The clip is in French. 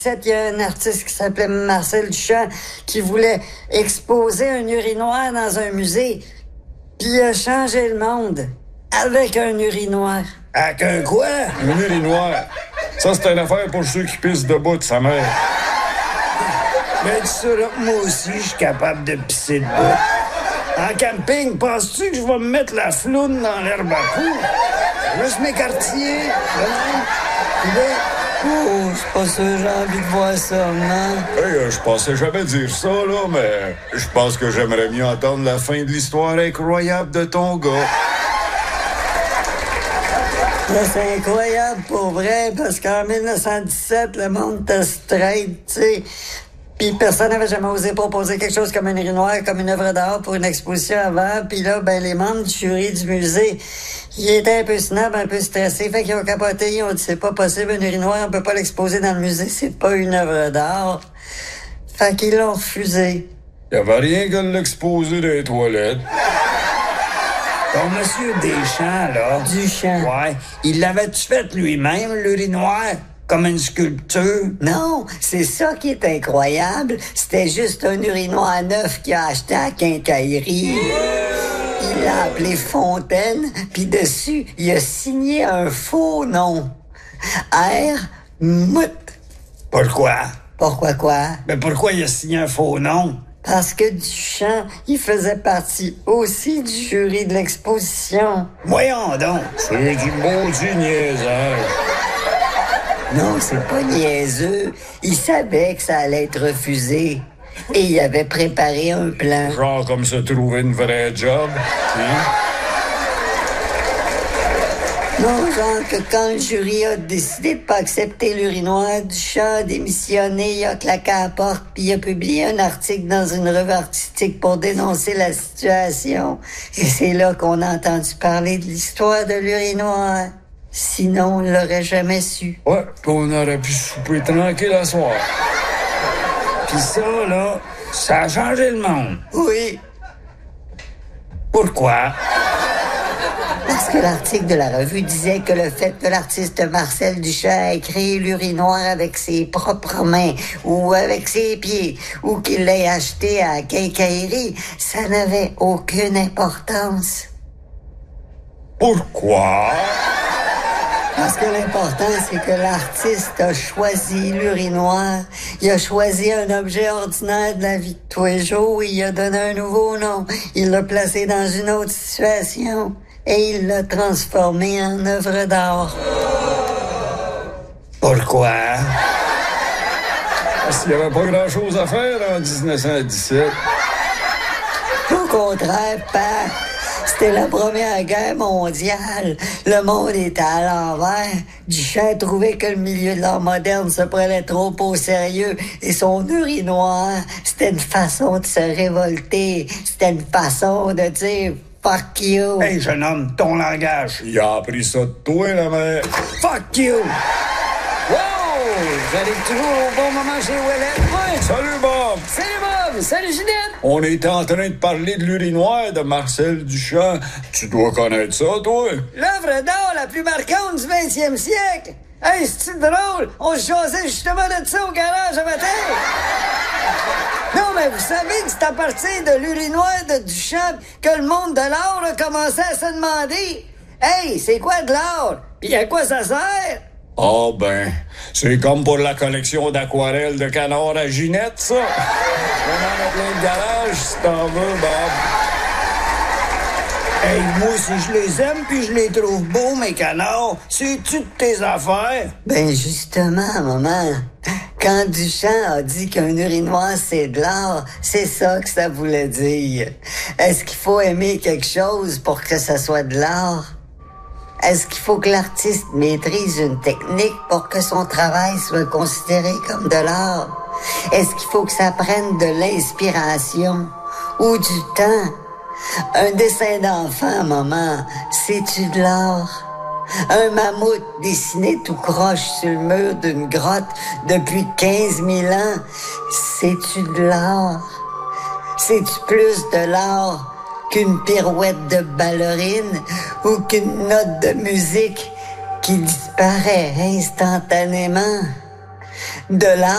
Il y a un artiste qui s'appelait Marcel Duchamp qui voulait exposer un urinoir dans un musée. Puis il a changé le monde avec un urinoir. Avec un quoi? Un urinoir. Ça, c'est une affaire pour ceux qui pissent debout de sa mère. Ben, tu sauras que moi aussi, je suis capable de pisser debout. En camping, penses-tu que je vais me mettre la floune dans l'herbe à poux? Juste m'écartiller. Oh, je suis pas sûr, j'ai envie de voir ça, non? Hey, je pensais jamais dire ça, là, mais je pense que j'aimerais mieux entendre la fin de l'histoire incroyable de ton gars. Là, c'est incroyable pour vrai, parce qu'en 1917, le monde était straight, tu sais. Puis personne n'avait jamais osé proposer quelque chose comme un urinoir, comme une œuvre d'art pour une exposition avant. Puis là, ben les membres du jury du musée, ils étaient un peu snobs, un peu stressés. Fait qu'ils ont capoté, ils ont dit c'est pas possible, un urinoir, on peut pas l'exposer dans le musée, c'est pas une œuvre d'art. Fait qu'ils l'ont refusé. Y avait rien qu'à l'exposer dans les toilettes. Ton monsieur Deschamps, là. Duchamp. Ouais. Il l'avait-tu fait lui-même, l'urinoir? Comme une sculpture? Non, c'est ça qui est incroyable. C'était juste un urinoir neuf qu'il a acheté à quincaillerie. Il l'a appelé Fontaine, puis dessus, il a signé un faux nom. R. Mout. Pourquoi? Pourquoi quoi? Ben pourquoi il a signé un faux nom? Parce que Duchamp, il faisait partie aussi du jury de l'exposition. Voyons donc. C'est du maudit niaisage. Non, c'est pas niaiseux. Il savait que ça allait être refusé. Et il avait préparé un plan. Genre comme se trouver une vraie job. Non, genre que quand le jury a décidé de pas accepter l'urinoir, Duchamp a démissionné, il a claqué à la porte, puis il a publié un article dans une revue artistique pour dénoncer la situation. Et c'est là qu'on a entendu parler de l'histoire de l'urinoir. Sinon, on l'aurait jamais su. Ouais, pis on aurait pu souper tranquille à soir. Pis ça, là, ça a changé le monde. Oui, Pourquoi? parce que l'article de la revue disait que le fait que l'artiste Marcel Duchamp ait créé l'urinoir avec ses propres mains ou avec ses pieds ou qu'il l'ait acheté à quincaillerie, ça n'avait aucune importance. Pourquoi? Parce que l'important, c'est que l'artiste a choisi l'urinoir. Il a choisi un objet ordinaire de la vie de tous les jours et il a donné un nouveau nom. Il l'a placé dans une autre situation et il l'a transformé en œuvre d'art. Pourquoi? Parce qu'il n'y avait pas grand-chose à faire en 1917. Au contraire, pas. C'était la Première Guerre mondiale. Le monde était à l'envers. Duchamp trouvait que le milieu de l'art moderne se prenait trop au sérieux et son urinoir, c'était une façon de se révolter. C'était une façon de dire « fuck you ». Hey, jeune homme, ton langage. Il a appris ça de toi, la mère. Fuck you! Wow! J'arrive toujours au bon moment chez Ouellet. Ouais. Salut, Bob! Salut Bob! Salut Ginette! On était en train de parler de l'urinoir de Marcel Duchamp. Tu dois connaître ça, toi? L'œuvre d'art la plus marquante du 20e siècle! Hey, c'est drôle! On se jasait justement de ça au garage à matin! Non, mais vous savez que c'est à partir de l'urinoir de Duchamp que le monde de l'art a commencé à se demander « Hey, c'est quoi de l'art? Puis à quoi ça sert? » Ah ben, c'est comme pour la collection d'aquarelles de canards à Ginette, ça. On en a plein de garage, si t'en veux, Bob. Hey, moi, si je les aime puis je les trouve beaux, mes canards, c'est-tu de tes affaires? Ben justement, maman, quand Duchamp a dit qu'un urinoir c'est de l'art, c'est ça que ça voulait dire. Est-ce qu'il faut aimer quelque chose pour que ça soit de l'art? Est-ce qu'il faut que l'artiste maîtrise une technique pour que son travail soit considéré comme de l'art? Est-ce qu'il faut que ça prenne de l'inspiration ou du temps? Un dessin d'enfant, maman, c'est-tu de l'art? Un mammouth dessiné tout croche sur le mur d'une grotte depuis 15 000 ans, c'est-tu de l'art? C'est-tu plus de l'art qu'une pirouette de ballerine ou qu'une note de musique qui disparaît instantanément? De l'art